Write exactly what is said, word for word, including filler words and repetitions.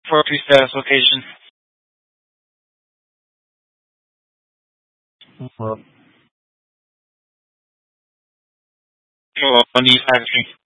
for pre-status location. Well, Oh, on the factory.